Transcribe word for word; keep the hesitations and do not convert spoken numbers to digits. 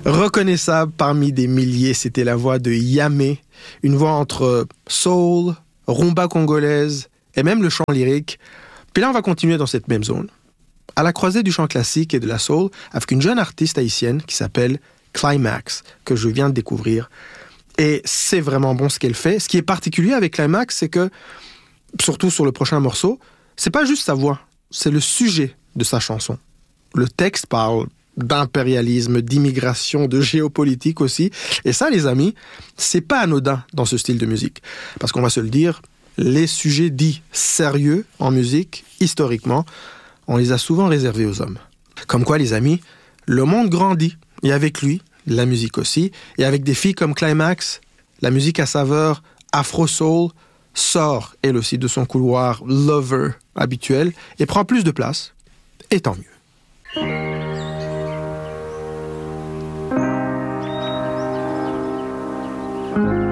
Reconnaissable parmi des milliers, c'était la voix de Yamé, une voix entre soul, rumba congolaise et même le chant lyrique. Puis là, on va continuer dans cette même zone, à la croisée du chant classique et de la soul, avec une jeune artiste haïtienne qui s'appelle Climax, que je viens de découvrir. Et c'est vraiment bon ce qu'elle fait. Ce qui est particulier avec Climax, c'est que, surtout sur le prochain morceau, c'est pas juste sa voix, c'est le sujet de sa chanson. Le texte parle d'impérialisme, d'immigration, de géopolitique aussi. Et ça, les amis, c'est pas anodin dans ce style de musique. Parce qu'on va se le dire, les sujets dits sérieux en musique, historiquement, on les a souvent réservés aux hommes. Comme quoi, les amis, le monde grandit. Et avec lui, la musique aussi. Et avec des filles comme Climax, la musique à saveur afro-soul sort, elle aussi, de son couloir lover habituel et prend plus de place. Et tant mieux. Thank you.